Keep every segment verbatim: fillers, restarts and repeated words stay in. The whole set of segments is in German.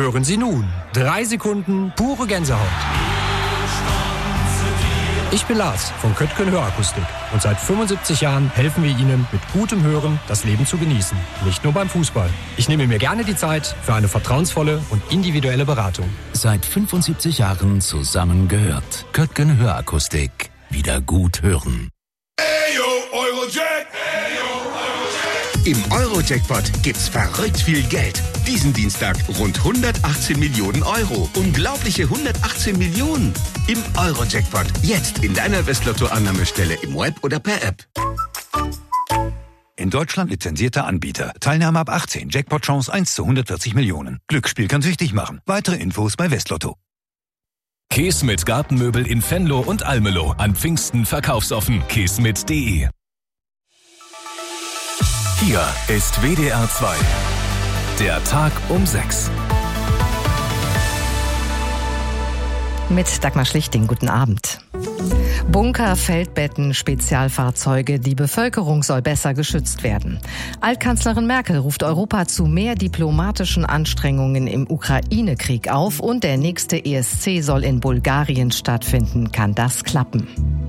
Hören Sie nun drei Sekunden pure Gänsehaut. Ich bin Lars von Köttgen Hörakustik und seit fünfundsiebzig Jahren helfen wir Ihnen mit gutem Hören das Leben zu genießen. Nicht nur beim Fußball. Ich nehme mir gerne die Zeit für eine vertrauensvolle und individuelle Beratung. Seit fünfundsiebzig Jahren zusammengehört. Köttgen Hörakustik. Wieder gut hören. Ayo, Eurojack! Im Eurojackpot gibt's verrückt viel Geld. Diesen Dienstag rund hundertachtzehn Millionen Euro. Unglaubliche hundertachtzehn Millionen. Im Eurojackpot. Jetzt in deiner Westlotto-Annahmestelle im Web oder per App. In Deutschland lizenzierter Anbieter. Teilnahme ab achtzehn. Jackpot-Chance eins zu hundertvierzig Millionen. Glücksspiel kann süchtig machen. Weitere Infos bei Westlotto. Keesmit Gartenmöbel in Venlo und Almelo. An Pfingsten verkaufsoffen. keesmit punkt de. Hier ist W D R zwei. Der Tag um sechs. Mit Dagmar Schlichting, guten Abend. Bunker, Feldbetten, Spezialfahrzeuge, die Bevölkerung soll besser geschützt werden. Altkanzlerin Merkel ruft Europa zu mehr diplomatischen Anstrengungen im Ukraine-Krieg auf und der nächste E S C soll in Bulgarien stattfinden. Kann das klappen?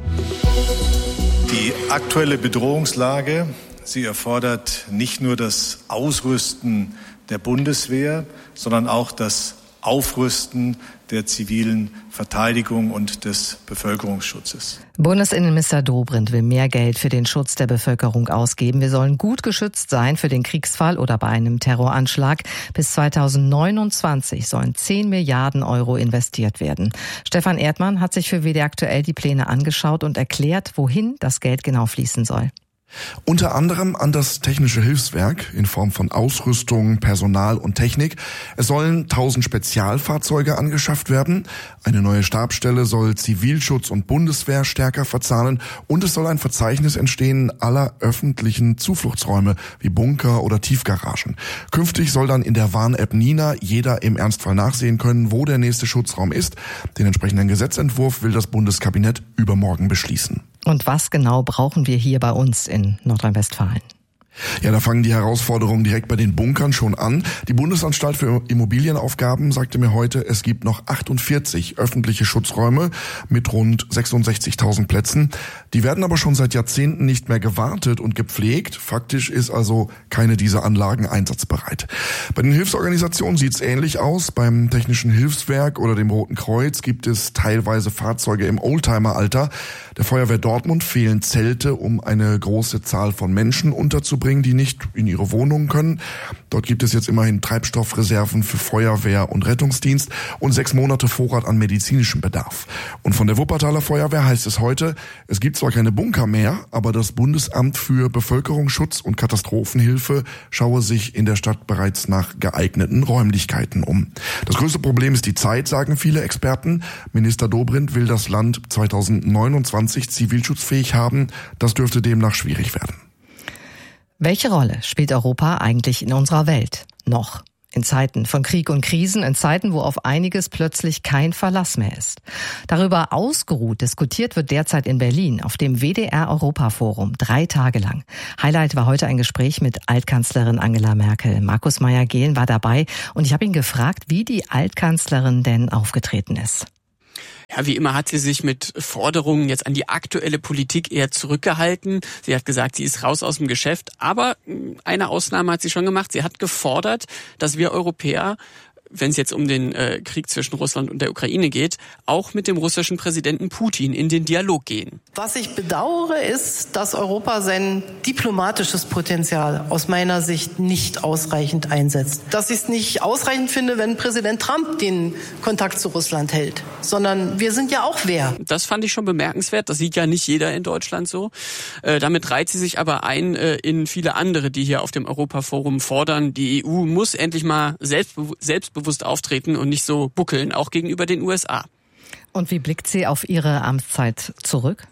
Die aktuelle Bedrohungslage, sie erfordert nicht nur das Ausrüsten der Bundeswehr, sondern auch das Aufrüsten der zivilen Verteidigung und des Bevölkerungsschutzes. Bundesinnenminister Dobrindt will mehr Geld für den Schutz der Bevölkerung ausgeben. Wir sollen gut geschützt sein für den Kriegsfall oder bei einem Terroranschlag. Bis zweitausendneunundzwanzig sollen zehn Milliarden Euro investiert werden. Stefan Erdmann hat sich für W D aktuell die Pläne angeschaut und erklärt, wohin das Geld genau fließen soll. Unter anderem an das Technische Hilfswerk in Form von Ausrüstung, Personal und Technik. Es sollen tausend Spezialfahrzeuge angeschafft werden. Eine neue Stabsstelle soll Zivilschutz und Bundeswehr stärker verzahnen. Und es soll ein Verzeichnis entstehen aller öffentlichen Zufluchtsräume wie Bunker oder Tiefgaragen. Künftig soll dann in der Warn-App Nina jeder im Ernstfall nachsehen können, wo der nächste Schutzraum ist. Den entsprechenden Gesetzentwurf will das Bundeskabinett übermorgen beschließen. Und was genau brauchen wir hier bei uns in Nordrhein-Westfalen? Ja, da fangen die Herausforderungen direkt bei den Bunkern schon an. Die Bundesanstalt für Immobilienaufgaben sagte mir heute, es gibt noch achtundvierzig öffentliche Schutzräume mit rund sechsundsechzigtausend Plätzen. Die werden aber schon seit Jahrzehnten nicht mehr gewartet und gepflegt. Faktisch ist also keine dieser Anlagen einsatzbereit. Bei den Hilfsorganisationen sieht's ähnlich aus. Beim Technischen Hilfswerk oder dem Roten Kreuz gibt es teilweise Fahrzeuge im Oldtimer-Alter. Der Feuerwehr Dortmund fehlen Zelte, um eine große Zahl von Menschen unterzubringen, die nicht in ihre Wohnungen können. Dort gibt es jetzt immerhin Treibstoffreserven für Feuerwehr und Rettungsdienst und sechs Monate Vorrat an medizinischem Bedarf. Und von der Wuppertaler Feuerwehr heißt es heute, es gibt zwar keine Bunker mehr, aber das Bundesamt für Bevölkerungsschutz und Katastrophenhilfe schaue sich in der Stadt bereits nach geeigneten Räumlichkeiten um. Das größte Problem ist die Zeit, sagen viele Experten. Minister Dobrindt will das Land zweitausendneunundzwanzig zivilschutzfähig haben. Das dürfte demnach schwierig werden. Welche Rolle spielt Europa eigentlich in unserer Welt? Noch. In Zeiten von Krieg und Krisen, in Zeiten, wo auf einiges plötzlich kein Verlass mehr ist. Darüber ausgeruht diskutiert wird derzeit in Berlin auf dem W D R-Europa-Forum drei Tage lang. Highlight war heute ein Gespräch mit Altkanzlerin Angela Merkel. Markus Meyer-Gehlen war dabei und ich habe ihn gefragt, wie die Altkanzlerin denn aufgetreten ist. Ja, wie immer hat sie sich mit Forderungen jetzt an die aktuelle Politik eher zurückgehalten. Sie hat gesagt, sie ist raus aus dem Geschäft. Aber eine Ausnahme hat sie schon gemacht. Sie hat gefordert, dass wir Europäer, wenn es jetzt um den äh, Krieg zwischen Russland und der Ukraine geht, auch mit dem russischen Präsidenten Putin in den Dialog gehen. Was ich bedauere, ist, dass Europa sein diplomatisches Potenzial aus meiner Sicht nicht ausreichend einsetzt. Dass ich es nicht ausreichend finde, wenn Präsident Trump den Kontakt zu Russland hält, sondern wir sind ja auch wer. Das fand ich schon bemerkenswert. Das sieht ja nicht jeder in Deutschland so. Äh, damit reiht sie sich aber ein äh, in viele andere, die hier auf dem Europaforum fordern. Die E U muss endlich mal selbstbe- selbstbewusst bewusst auftreten und nicht so buckeln, auch gegenüber den U S A. Und wie blickt sie auf ihre Amtszeit zurück?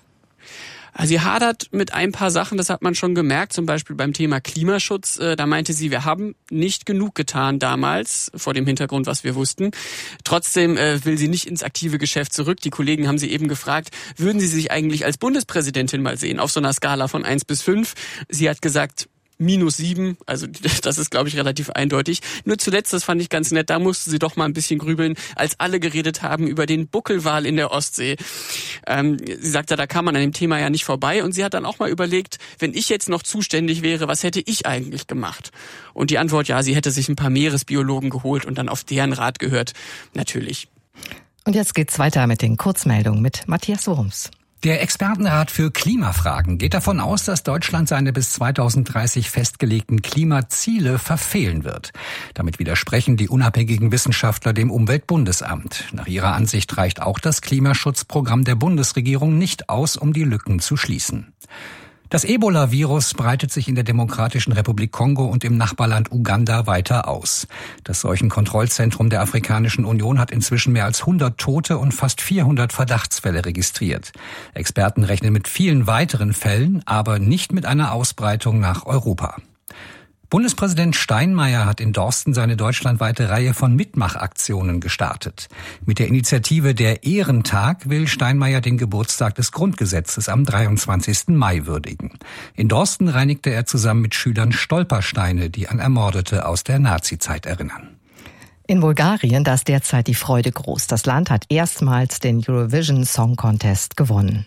Sie hadert mit ein paar Sachen, das hat man schon gemerkt, zum Beispiel beim Thema Klimaschutz. Da meinte sie, wir haben nicht genug getan damals, vor dem Hintergrund, was wir wussten. Trotzdem will sie nicht ins aktive Geschäft zurück. Die Kollegen haben sie eben gefragt, würden Sie sich eigentlich als Bundespräsidentin mal sehen, auf so einer Skala von eins bis fünf? Sie hat gesagt, minus sieben. Also das ist, glaube ich, relativ eindeutig. Nur zuletzt, das fand ich ganz nett, da musste sie doch mal ein bisschen grübeln, als alle geredet haben über den Buckelwal in der Ostsee. Ähm, sie sagte, da kann man an dem Thema ja nicht vorbei. Und sie hat dann auch mal überlegt, wenn ich jetzt noch zuständig wäre, was hätte ich eigentlich gemacht? Und die Antwort, ja, sie hätte sich ein paar Meeresbiologen geholt und dann auf deren Rat gehört. Natürlich. Und jetzt geht's weiter mit den Kurzmeldungen mit Matthias Wurms. Der Expertenrat für Klimafragen geht davon aus, dass Deutschland seine bis zweitausenddreißig festgelegten Klimaziele verfehlen wird. Damit widersprechen die unabhängigen Wissenschaftler dem Umweltbundesamt. Nach ihrer Ansicht reicht auch das Klimaschutzprogramm der Bundesregierung nicht aus, um die Lücken zu schließen. Das Ebola-Virus breitet sich in der Demokratischen Republik Kongo und im Nachbarland Uganda weiter aus. Das Seuchenkontrollzentrum der Afrikanischen Union hat inzwischen mehr als hundert Tote und fast vierhundert Verdachtsfälle registriert. Experten rechnen mit vielen weiteren Fällen, aber nicht mit einer Ausbreitung nach Europa. Bundespräsident Steinmeier hat in Dorsten seine deutschlandweite Reihe von Mitmachaktionen gestartet. Mit der Initiative Der Ehrentag will Steinmeier den Geburtstag des Grundgesetzes am dreiundzwanzigsten Mai würdigen. In Dorsten reinigte er zusammen mit Schülern Stolpersteine, die an Ermordete aus der Nazizeit erinnern. In Bulgarien, da ist derzeit die Freude groß. Das Land hat erstmals den Eurovision Song Contest gewonnen.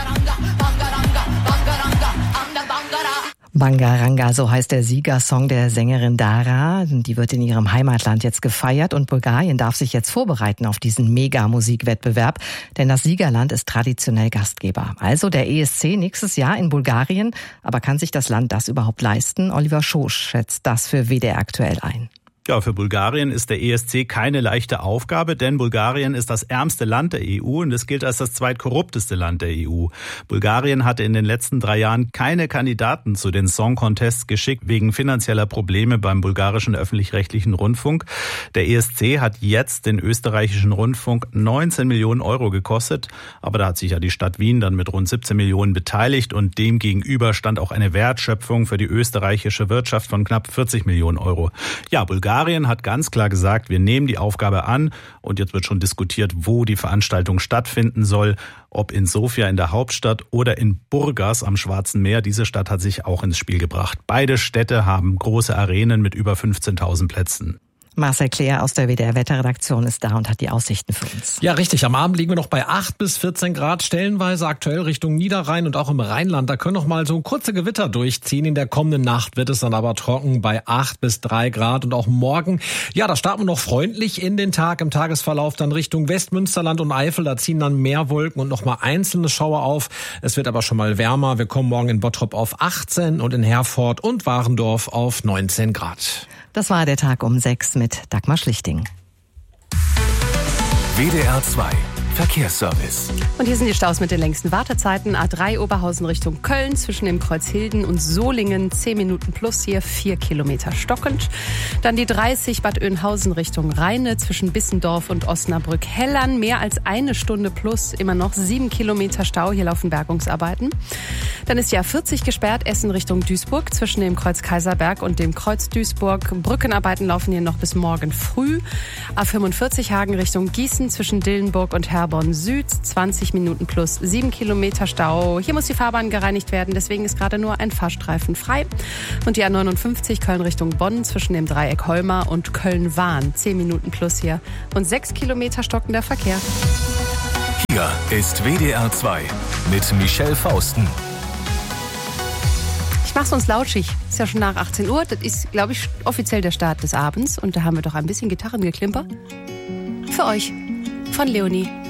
Bangaranga, so heißt der Siegersong der Sängerin Dara. Die wird in ihrem Heimatland jetzt gefeiert und Bulgarien darf sich jetzt vorbereiten auf diesen Mega-Musikwettbewerb, denn das Siegerland ist traditionell Gastgeber. Also der E S C nächstes Jahr in Bulgarien, aber kann sich das Land das überhaupt leisten? Oliver Schosch schätzt das für W D R aktuell ein. Ja, für Bulgarien ist der E S C keine leichte Aufgabe, denn Bulgarien ist das ärmste Land der E U und es gilt als das zweitkorrupteste Land der E U. Bulgarien hatte in den letzten drei Jahren keine Kandidaten zu den Song Contests geschickt, wegen finanzieller Probleme beim bulgarischen öffentlich-rechtlichen Rundfunk. Der E S C hat jetzt den österreichischen Rundfunk neunzehn Millionen Euro gekostet, aber da hat sich ja die Stadt Wien dann mit rund siebzehn Millionen beteiligt und dem gegenüber stand auch eine Wertschöpfung für die österreichische Wirtschaft von knapp vierzig Millionen Euro. Ja, Bulgarien Bulgarien hat ganz klar gesagt, wir nehmen die Aufgabe an und jetzt wird schon diskutiert, wo die Veranstaltung stattfinden soll, ob in Sofia in der Hauptstadt oder in Burgas am Schwarzen Meer. Diese Stadt hat sich auch ins Spiel gebracht. Beide Städte haben große Arenen mit über fünfzehntausend Plätzen. Marcel Kleer aus der W D R-Wetterredaktion ist da und hat die Aussichten für uns. Ja, richtig. Am Abend liegen wir noch bei acht bis vierzehn Grad, stellenweise aktuell Richtung Niederrhein und auch im Rheinland. Da können noch mal so kurze Gewitter durchziehen. In der kommenden Nacht wird es dann aber trocken bei acht bis drei Grad. Und auch morgen, ja, da starten wir noch freundlich in den Tag. Im Tagesverlauf dann Richtung Westmünsterland und Eifel. Da ziehen dann mehr Wolken und noch mal einzelne Schauer auf. Es wird aber schon mal wärmer. Wir kommen morgen in Bottrop auf achtzehn und in Herford und Warendorf auf neunzehn Grad. Das war der Tag um sechs mit Dagmar Schlichting. W D R zwei Verkehrsservice. Und hier sind die Staus mit den längsten Wartezeiten. A drei Oberhausen Richtung Köln zwischen dem Kreuz Hilden und Solingen. zehn Minuten plus hier, vier Kilometer stockend. Dann die dreißig Bad Oeynhausen Richtung Rheine zwischen Bissendorf und Osnabrück-Hellern. Mehr als eine Stunde plus, immer noch sieben Kilometer Stau. Hier laufen Bergungsarbeiten. Dann ist die A vierzig gesperrt, Essen Richtung Duisburg zwischen dem Kreuz Kaiserberg und dem Kreuz Duisburg. Brückenarbeiten laufen hier noch bis morgen früh. A fünfundvierzig Hagen Richtung Gießen zwischen Dillenburg und Herborn Süd, zwanzig Minuten plus sieben Kilometer Stau. Hier muss die Fahrbahn gereinigt werden, deswegen ist gerade nur ein Fahrstreifen frei. Und die A neunundfünfzig Köln Richtung Bonn zwischen dem Dreieck Holmer und Köln-Wahn, zehn Minuten plus hier und sechs Kilometer stockender Verkehr. Hier ist W D R zwei mit Michelle Fausten. Ich mach's uns lauschig. Ist ja schon nach achtzehn Uhr. Das ist, glaube ich, offiziell der Start des Abends. Und da haben wir doch ein bisschen Gitarrengeklimper. Für euch. Von Leonie.